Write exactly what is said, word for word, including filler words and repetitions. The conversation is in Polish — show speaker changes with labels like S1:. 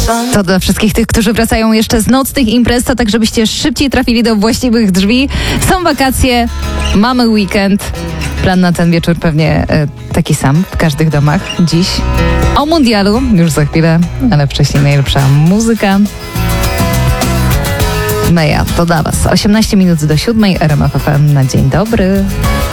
S1: To dla wszystkich tych, którzy wracają jeszcze z nocnych imprez, to tak, żebyście szybciej trafili do właściwych drzwi. Są wakacje, mamy weekend. Plan na ten wieczór pewnie e, taki sam w każdych domach. Dziś o mundialu, już za chwilę, ale wcześniej najlepsza muzyka. Meja, to dla was. osiemnaście minut do siódmej, R M F F M na dzień dobry.